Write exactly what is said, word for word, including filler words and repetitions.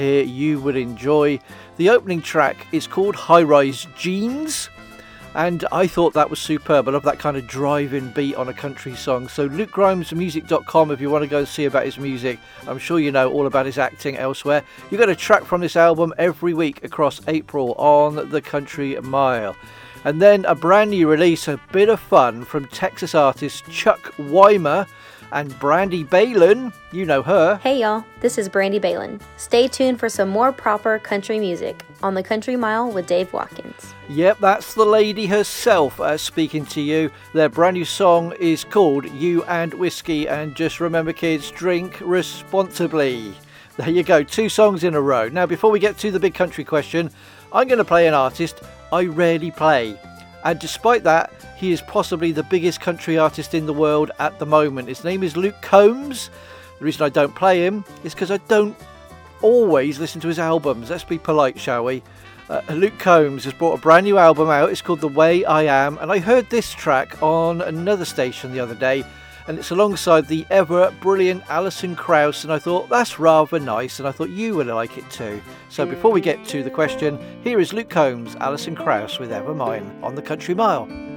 here you would enjoy. The opening track is called High Rise Jeans, and I thought that was superb. I love that kind of drive-in beat on a country song. So luke grimes music dot com if you want to go and see about his music. I'm sure you know all about his acting elsewhere. You get a track from this album every week across April on the Country Mile. And then a brand new release, a bit of fun from Texas artist Chuck Weimer and Brandy Balin. You know her. Hey y'all, this is Brandy Balin. Stay tuned for some more proper country music on the Country Mile with Dave Watkins. Yep, that's the lady herself uh, speaking to you. Their brand new song is called You and Whiskey, and just remember kids, drink responsibly. There you go, two songs in a row. Now before we get to the big country question, I'm going to play an artist I rarely play. And despite that, he is possibly the biggest country artist in the world at the moment. His name is Luke Combs. The reason I don't play him is because I don't always listen to his albums. Let's be polite, shall we? Uh, Luke Combs has brought a brand new album out. It's called The Way I Am. And I heard this track on another station the other day. And it's alongside the ever brilliant Alison Krauss. And I thought, that's rather nice. And I thought you would like it too. So before we get to the question, here is Luke Combs, Alison Krauss with Ever Mine on the Country Mile.